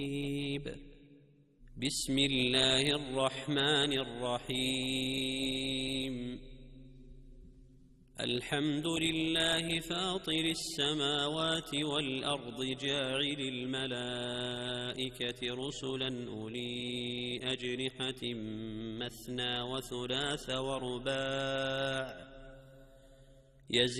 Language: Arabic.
بسم الله الرحمن الرحيم الحمد لله فاطر السماوات والأرض جاعل الملائكة رسلا أولي أجنحة مثنى وثلاث ورباع